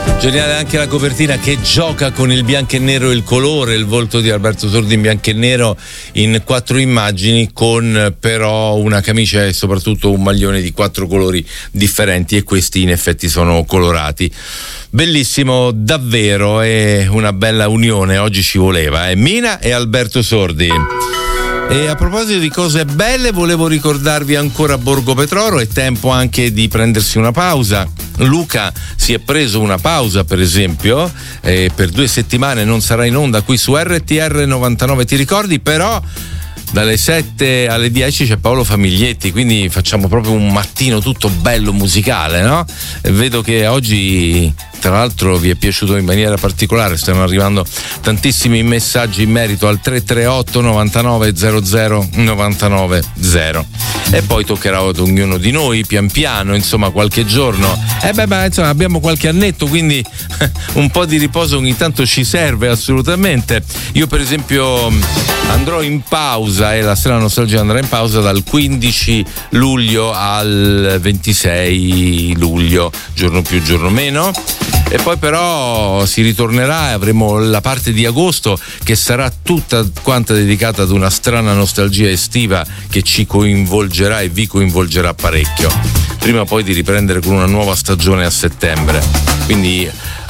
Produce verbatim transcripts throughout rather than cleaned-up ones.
Geniale anche la copertina che gioca con il bianco e nero e il colore, il volto di Alberto Sordi in bianco e nero in quattro immagini, con però una camicia e soprattutto un maglione di quattro colori differenti, e questi in effetti sono colorati. Bellissimo davvero, è una bella unione, oggi ci voleva, eh? Mina e Alberto Sordi. E a proposito di cose belle, volevo ricordarvi ancora Borgo Petroro. È tempo anche di prendersi una pausa. Luca si è preso una pausa, per esempio, e per due settimane non sarà in onda qui su R T R novantanove, ti ricordi? Però dalle sette alle dieci c'è Paolo Famiglietti, quindi facciamo proprio un mattino tutto bello musicale, no? E vedo che oggi, tra l'altro, vi è piaciuto in maniera particolare, stanno arrivando tantissimi messaggi in merito al tre tre otto novantanove zero zero novantanove zero. E poi toccherà ad ognuno di noi pian piano, insomma, qualche giorno. E eh beh, beh, insomma, abbiamo qualche annetto, quindi un po' di riposo ogni tanto ci serve assolutamente. Io per esempio andrò in pausa, e la Strana Nostalgia andrà in pausa dal quindici luglio al ventisei luglio, giorno più giorno meno. E poi però si ritornerà e avremo la parte di agosto che sarà tutta quanta dedicata ad una strana nostalgia estiva che ci coinvolgerà e vi coinvolgerà parecchio, prima poi di riprendere con una nuova stagione a settembre. Quindi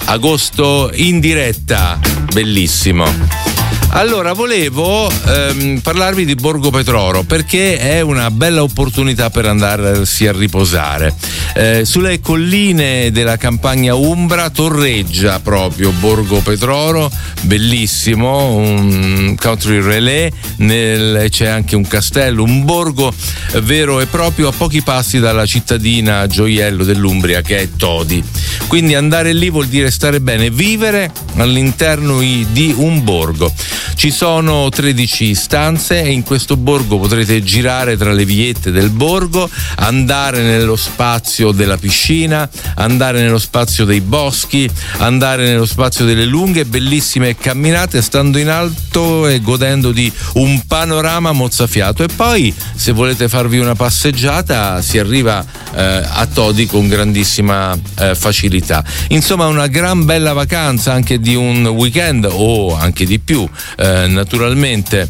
agosto in diretta, bellissimo. Allora, volevo ehm, parlarvi di Borgo Petroro, perché è una bella opportunità per andarsi a riposare. Eh, sulle colline della campagna umbra torreggia proprio Borgo Petroro, bellissimo, un country relay, nel, c'è anche un castello, un borgo vero e proprio a pochi passi dalla cittadina gioiello dell'Umbria che è Todi. Quindi andare lì vuol dire stare bene, vivere all'interno di un borgo. Ci sono tredici stanze e in questo borgo potrete girare tra le viette del borgo, andare nello spazio della piscina, andare nello spazio dei boschi, andare nello spazio delle lunghe e bellissime camminate stando in alto e godendo di un panorama mozzafiato. E poi, se volete farvi una passeggiata, si arriva eh, a Todi con grandissima eh, facilità. Insomma, una gran bella vacanza anche di un weekend o anche di più. Eh, naturalmente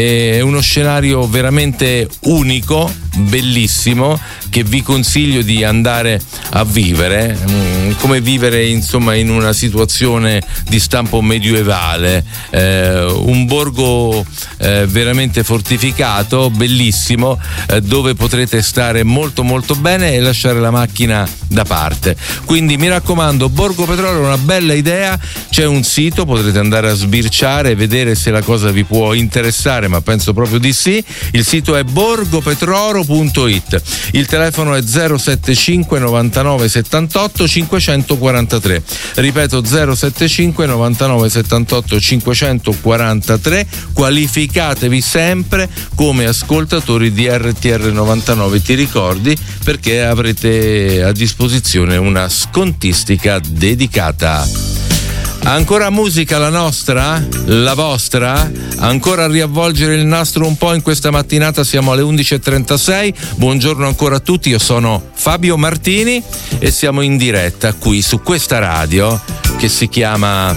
è uno scenario veramente unico, bellissimo, che vi consiglio di andare a vivere, mm, come vivere insomma in una situazione di stampo medievale, eh, un borgo eh, veramente fortificato, bellissimo, eh, dove potrete stare molto molto bene e lasciare la macchina da parte. Quindi mi raccomando, Borgo Petroro è una bella idea, c'è un sito, potrete andare a sbirciare e vedere se la cosa vi può interessare, ma penso proprio di sì. Il sito è borgo petroro punto it, il telefono è zero sette cinque novantanove settantotto cinquecentoquarantatré, ripeto zero sette cinque novantanove settantotto cinquecentoquarantatré. Qualificatevi sempre come ascoltatori di R T R novantanove, ti ricordi, perché avrete a disposizione una scontistica dedicata. Ancora musica, la nostra, la vostra, ancora a riavvolgere il nastro un po' in questa mattinata, siamo alle undici e trentasei. Buongiorno ancora a tutti, io sono Fabio Martini e siamo in diretta qui su questa radio che si chiama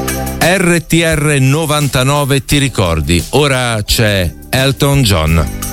R T R novantanove, ti ricordi? Ora c'è Elton John.